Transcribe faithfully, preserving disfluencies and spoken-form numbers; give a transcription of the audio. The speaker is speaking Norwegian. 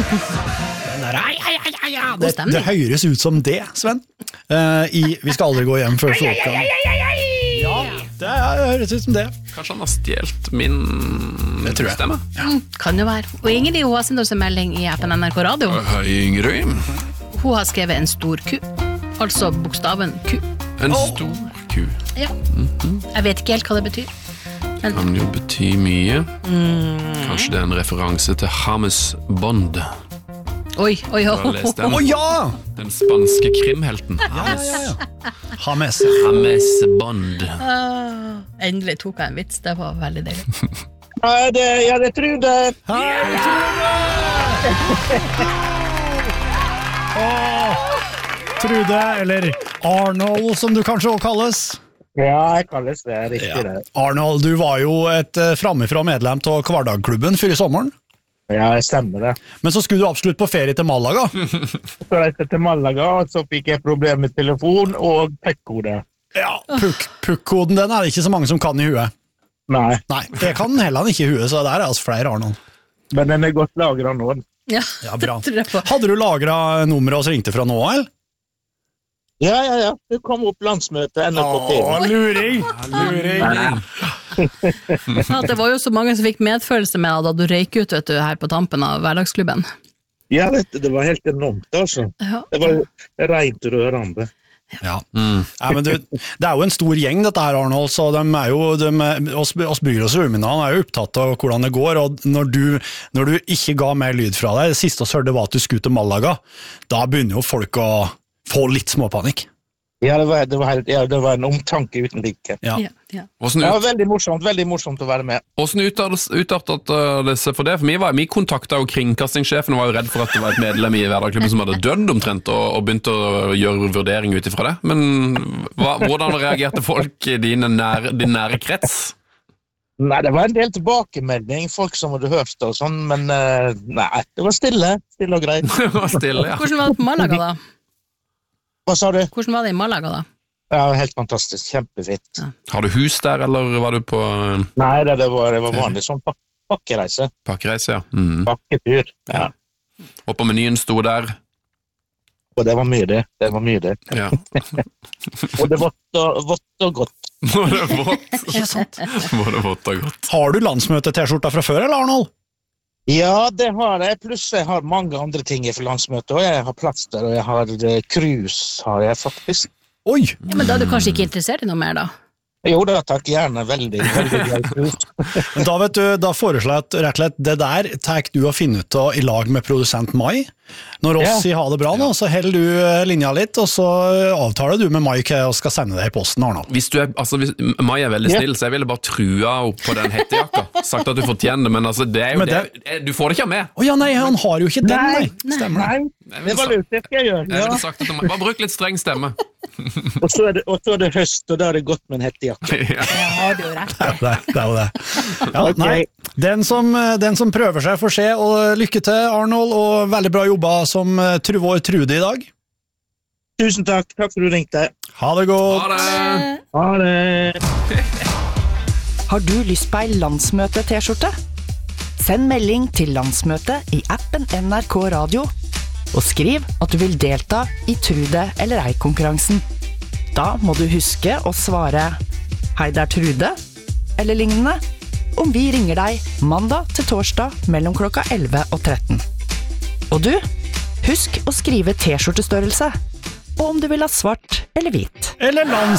Den der, ai, ai, ai, ai, ai. Det, det høres ut som det, Sven. Uh, i, vi skal aldri gå hjem før Flåkan. Ja, det høres ut som det. Kanskje han har stjelt min det tror jeg. Stemme? Ja. Kan jo være. Og Ingrid, hun har sendt oss en melding i appen N R K Radio. Hei, Ingrid. Hun har skrevet en stor Q, altså bokstaven Q. En stor Q. Ja. Mm-hmm. Jeg vet ikke helt hva det betyr. Men... Kan jo bety mye. Mm. Kanskje det er en referanse til James Bond. Oi, oi, oi. Å ja! Den spanske krimhelten. Ja, ja, ja. James. James Bond. Uh, endelig tok jeg en vits, det var veldig deilig. Ja, det, ja, det Trude. Hei, Trude! Åh, Trude, eller Arnold, som du kanskje også kalles. Ja, jeg kalles det, riktig ja. Det. Arnold, du var jo et uh, framifrå medlem til Kvardagklubben før i sommeren. Ja, jeg stemmer det. Men så skulle du absolutt på ferie til Malaga. Så reiste til Malaga, og så fikk jeg problem med telefon og pekk-kode. Ja, pukk-koden, den er det ikke så mange som kan i huet. Nei. Nei, det kan heller ikke i huet, så det er altså flere Arnold. Men den er godt lagret nå. Ja, ja bra. Hadde du lagret nummeret og så ringte fra nå, eller? Ja, ja, ja. Det kom opp landsmøte N R K P. Åh, luring! Luring! Ja, det var jo så mange som fikk medfølelse med da du røyk ut, vet du, her på tampen av hverdagsklubben. Ja, vet du, det var helt enormt, altså. Ja. Det var rent rørende. Ja. Mm. Ja, men du, det er jo en stor gjeng dette her, Arnold, så de er jo, de er, oss, oss bryr oss Rumina er jo opptatt av hvordan det går, og når du, når du ikke ga mer lyd fra deg, det siste oss hørte var at du skulle til Malaga, da begynner jo folk å få litt småpanikk. Ja, det var, det var, helt, ja, det var en omtanke uten like. Ja. Ja, ja. Det var veldig morsomt, veldig morsomt å være med. Hvordan utartet det seg for det? For vi, var, vi kontaktet jo kringkastingssjefen og var jo redd for at det var et medlem i Hverdagsklubben som hadde dødd omtrent og, og begynte å gjøre vurdering ut ifra det. Men hva, hvordan reagerte folk i din nære, din nære krets? Nei, det var en del tilbakemelding, folk som hadde hørt og sånn, men uh, nei, det var stille, stille og greit. Det var stille, ja. Hvordan var det på Malaga da? Hva sa du? Hvordan var det i Malaga da? Ja, helt fantastisk, kjempefint. Ja. Har du hus der, eller var du på... Nei, det, det, var, det var vanlig sånn pak pakkereise. Pakkereise, ja. Mm. Pakketur, ja. Og på menyen stod der? Og det var mye det, det var mye det. Ja. Og det var vått og godt. Var det vått? Ikke sant? Var det vått og godt. Har du landsmøte-t-skjorta fra før, eller Arnold? Ja, det har jeg, pluss jeg har mange andre ting i for landsmøtet, og jeg har plaster, og jeg har cruise, har jeg faktisk. Oi! Ja, men da er du kanskje ikke interessert i noe mer da? Jo da, takk, gjerne, veldig, veldig glad cruise. Men da vet du, da foreslår jeg at rett og slett det der tar du å finne ut av i lag med produsent Mai. Når oss ja. Sier ha det bra nå, så holder du linja litt, og så avtaler du med Mai og skal sende deg i posten, Arnold. Hvis du er, altså, hvis, Mai er veldig snill, så jeg ville bare trua opp på den hettejakka. Sagt at du fortjener det, men altså, det er jo men det... det, du får det ikke med. Åja, nei, han har jo ikke den, nei. Nei, Stemmer. nei. Det var lurt, det skal jeg gjøre. Ja. Jeg ville sagt at bare bruk litt streng stemme. og, så er det, og så er det høst, og da er det godt med en hettejakke. Ja. Jeg har det jo rett. Det er jo det. det, er jo det. Ja, okay. Nei, den som, den som prøver seg får se, og lykke til, Arnold, og veldig bra jobba som tru, vår Trude i dag. Tusen takk, takk for du ringte. Ha det godt. Ha det. Ha det. Har du lyst på ei landsmøte-t-skjorte? Send melding til landsmøtet i appen N R K Radio, og skriv at du vil delta i Trude eller ei-konkurransen. Da må du huske å svare «Hei, det er Trude», eller lignende, om vi ringer deg mandag til torsdag mellom klokka elleve og tretten. Og du, husk å skrive t-skjortestørrelse, og om du vil ha svart eller hvit. Eller lands